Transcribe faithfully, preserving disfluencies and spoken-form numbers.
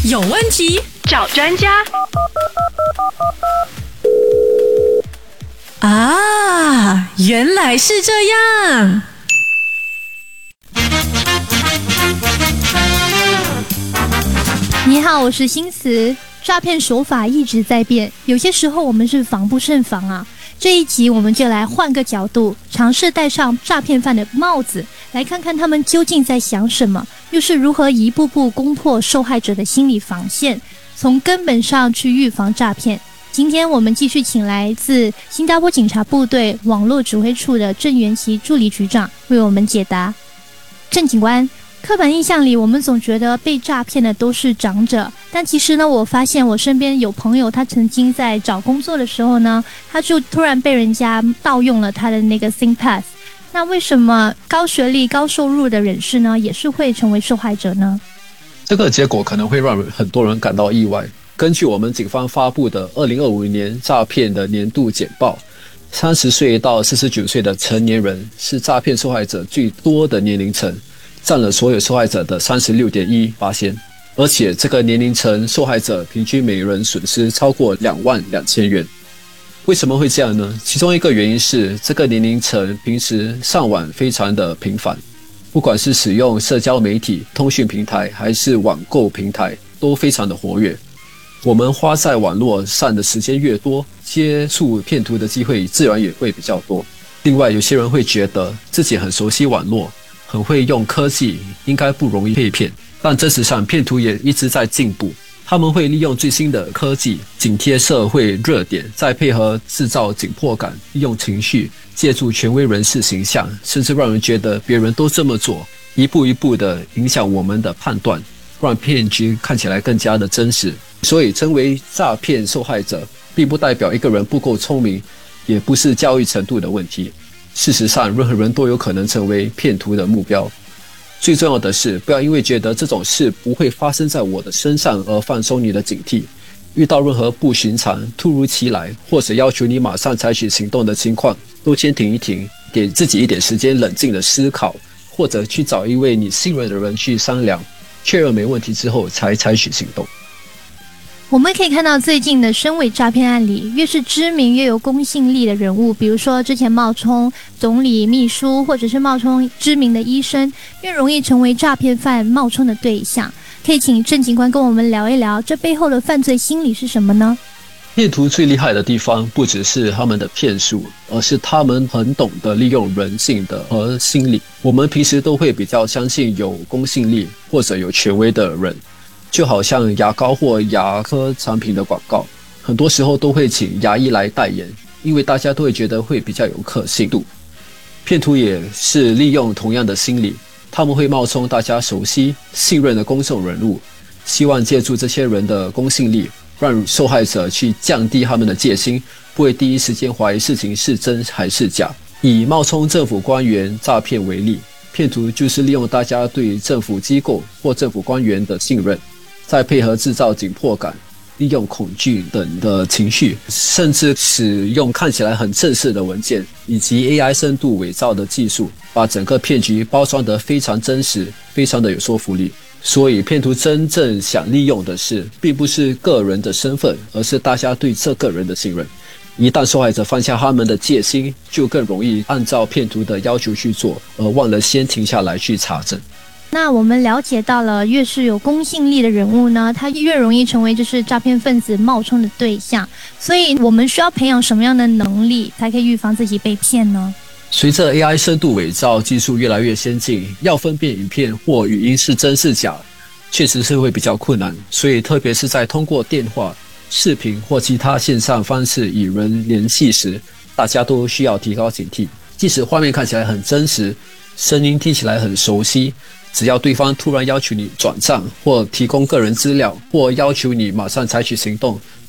有问题找专家。 啊，原来是这样。 你好，我是新慈。诈骗手法一直在变，有些时候我们是防不胜防啊。这一集我们就来换个角度，尝试戴上诈骗犯的帽子，来看看他们究竟在想什么，又是如何一步步攻破受害者的心理防线，从根本上去预防诈骗。今天我们继续请来自新加坡警察部队网络指挥处的郑元琪助理局长为我们解答。郑警官，刻板印象里我们总觉得被诈骗的都是长者，但其实呢，我发现我身边有朋友，他曾经在找工作的时候呢，他就突然被人家盗用了他的那个 SingPass。那为什么高学历高收入的人士呢也是会成为受害者呢？ 这个结果可能会让很多人感到意外。根据我们警方发布的二零二五年诈骗的年度简报，三十岁到四十九岁的成年人是诈骗受害者最多的年龄层，占了所有受害者的 百分之三十六点一， 而且这个年龄层受害者平均每人损失超过两万两千元。为什么会这样呢？其中一个原因是这个年龄层平时上网非常的频繁，不管是使用社交媒体、通讯平台还是网购平台都非常的活跃。我们花在网络上的时间越多，接触骗徒的机会自然也会比较多。另外，有些人会觉得自己很熟悉网络，很会用科技，应该不容易被骗。但真实上，骗徒也一直在进步。他们会利用最新的科技，紧贴社会热点，再配合制造紧迫感，利用情绪，借助权威人士形象，甚至让人觉得别人都这么做，一步一步的影响我们的判断，让骗局看起来更加的真实。所以成为诈骗受害者并不代表一个人不够聪明，也不是教育程度的问题。事实上，任何人都有可能成为骗徒的目标。最重要的是，不要因为觉得这种事不会发生在我的身上而放松你的警惕。遇到任何不寻常、突如其来或者要求你马上采取行动的情况，都先停一停，给自己一点时间冷静的思考，或者去找一位你信任的人去商量，确认没问题之后才采取行动。 我们可以看到最近的深伪诈骗案里，越是知名越有公信力的人物，比如说之前冒充总理秘书或者是冒充知名的医生，越容易成为诈骗犯冒充的对象。可以请郑警官跟我们聊一聊，这背后的犯罪心理是什么呢？ 骗徒最厉害的地方不只是他们的骗术，而是他们很懂得利用人性的和心理。我们平时都会比较相信有公信力或者有权威的人，就好像牙膏或牙科产品的广告，很多时候都会请牙医来代言，因为大家都会觉得会比较有可信度。骗徒也是利用同样的心理，他们会冒充大家熟悉、信任的公众人物，希望借助这些人的公信力，让受害者去降低他们的戒心，不会第一时间怀疑事情是真还是假。以冒充政府官员诈骗为例，骗徒就是利用大家对政府机构或政府官员的信任，再配合制造紧迫感，利用恐惧等的情绪，甚至使用看起来很正式的文件以及 A I 深度伪造的技术，把整个骗局包装得非常真实，非常的有说服力。所以骗徒真正想利用的是并不是个人的身份，而是大家对这个人的信任。一旦受害者放下他们的戒心，就更容易按照骗徒的要求去做，而忘了先停下来去查证。 那我们了解到了，越是有公信力的人物呢，他越容易成为就是诈骗分子冒充的对象。所以我们需要培养什么样的能力，才可以预防自己被骗呢？ 随着 A I 深度伪造技术越来越先进，要分辨影片或语音是真是假，确实是会比较困难。所以特别是在通过电话、视频或其他线上方式与人联系时，大家都需要提高警惕。即使画面看起来很真实，声音听起来很熟悉，只要对方突然要求你转账，或提供个人资料，或要求你马上采取行动，